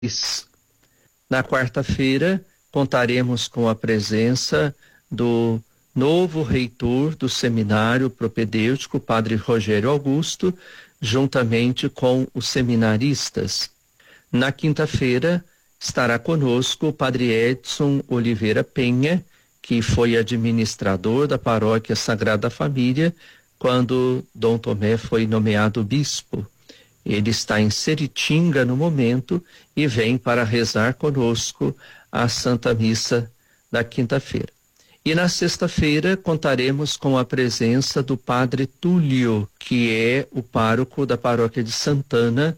Na quarta-feira, contaremos com a presença do novo reitor do seminário propedêutico, Padre Rogério Augusto, juntamente com os seminaristas. Na quinta-feira, estará conosco o Padre Edson Oliveira Penha, que foi administrador da Paróquia Sagrada Família quando Dom Tomé foi nomeado bispo. Ele está em Seritinga no momento e vem para rezar conosco a Santa Missa da quinta-feira. E na sexta-feira contaremos com a presença do Padre Túlio, que é o pároco da Paróquia de Santana,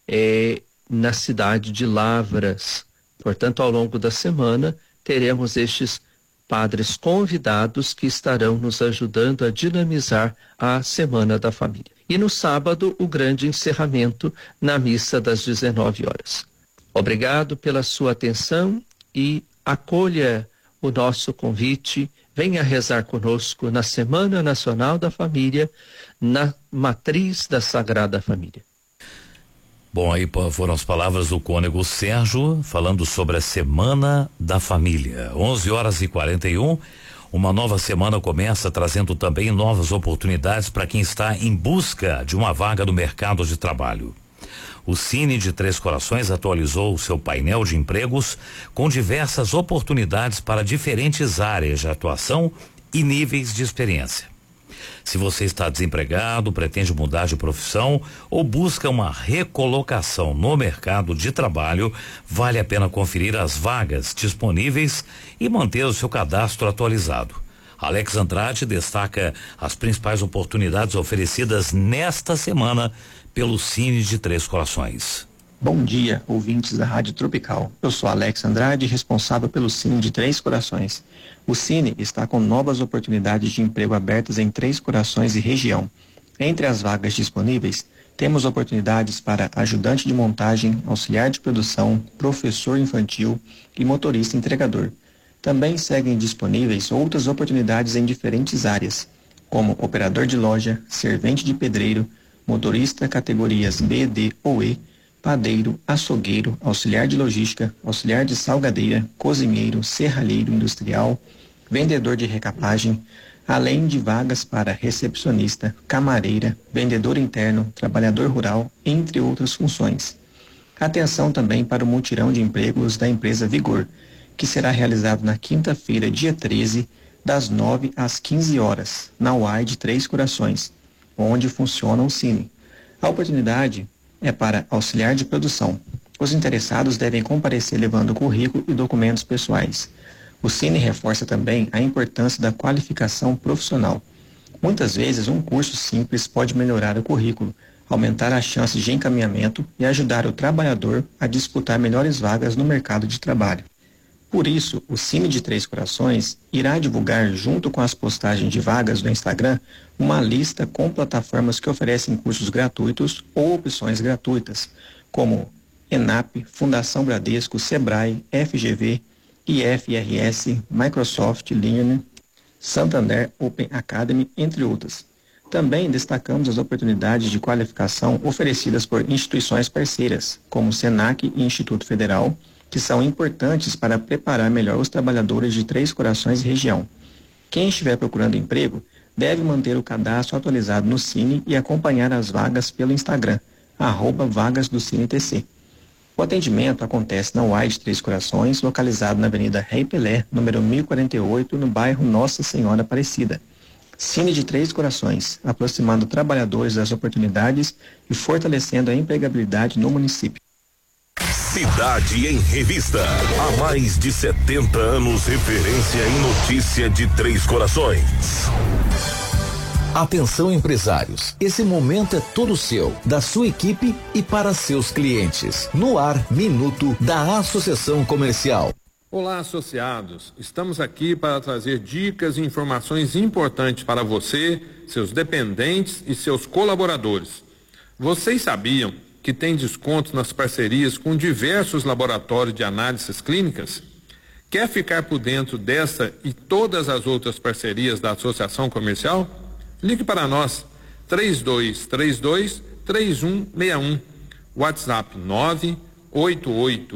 na cidade de Lavras. Portanto, ao longo da semana, teremos estes padres convidados que estarão nos ajudando a dinamizar a Semana da Família. E no sábado, o grande encerramento na missa das 19 horas. Obrigado pela sua atenção e acolha o nosso convite. Venha rezar conosco na Semana Nacional da Família, na matriz da Sagrada Família. Bom, aí foram as palavras do cônego Sérgio falando sobre a Semana da Família. 11h41. Uma nova semana começa trazendo também novas oportunidades para quem está em busca de uma vaga no mercado de trabalho. O Cine de Três Corações atualizou o seu painel de empregos com diversas oportunidades para diferentes áreas de atuação e níveis de experiência. Se você está desempregado, pretende mudar de profissão ou busca uma recolocação no mercado de trabalho, vale a pena conferir as vagas disponíveis e manter o seu cadastro atualizado. Alex Andrade destaca as principais oportunidades oferecidas nesta semana pelo Cine de Três Corações. Bom dia, ouvintes da Rádio Tropical. Eu sou Alex Andrade, responsável pelo Cine de Três Corações. O Cine está com novas oportunidades de emprego abertas em Três Corações e região. Entre as vagas disponíveis, temos oportunidades para ajudante de montagem, auxiliar de produção, professor infantil e motorista entregador. Também seguem disponíveis outras oportunidades em diferentes áreas, como operador de loja, servente de pedreiro, motorista categorias B, D ou E, padeiro, açougueiro, auxiliar de logística, auxiliar de salgadeira, cozinheiro, serralheiro industrial, vendedor de recapagem, além de vagas para recepcionista, camareira, vendedor interno, trabalhador rural, entre outras funções. Atenção também para o mutirão de empregos da empresa Vigor, que será realizado na quinta-feira, dia 13, das 9 às 15 horas, na UAI de Três Corações, onde funciona o Cine. A oportunidade é para auxiliar de produção. Os interessados devem comparecer levando currículo e documentos pessoais. O Cine reforça também a importância da qualificação profissional. Muitas vezes, um curso simples pode melhorar o currículo, aumentar as chances de encaminhamento e ajudar o trabalhador a disputar melhores vagas no mercado de trabalho. Por isso, o Cine de Três Corações irá divulgar, junto com as postagens de vagas no Instagram, uma lista com plataformas que oferecem cursos gratuitos ou opções gratuitas, como ENAP, Fundação Bradesco, Sebrae, FGV, IFRS, Microsoft Learning, Santander Open Academy, entre outras. Também destacamos as oportunidades de qualificação oferecidas por instituições parceiras, como Senac e Instituto Federal, que são importantes para preparar melhor os trabalhadores de Três Corações e região. Quem estiver procurando emprego deve manter o cadastro atualizado no Cine e acompanhar as vagas pelo Instagram, @vagasdocineTC. O atendimento acontece na UAI de Três Corações, localizado na Avenida Rei Pelé, número 1048, no bairro Nossa Senhora Aparecida. Cine de Três Corações, aproximando trabalhadores das oportunidades e fortalecendo a empregabilidade no município. Cidade em Revista. Há mais de 70 anos, referência em notícia de Três Corações. Atenção, empresários, esse momento é todo seu, da sua equipe e para seus clientes. No ar, Minuto da Associação Comercial. Olá, associados. Estamos aqui para trazer dicas e informações importantes para você, seus dependentes e seus colaboradores. Vocês sabiam que tem descontos nas parcerias com diversos laboratórios de análises clínicas? Quer ficar por dentro dessa e todas as outras parcerias da Associação Comercial? Ligue para nós, 3232-3161, WhatsApp 88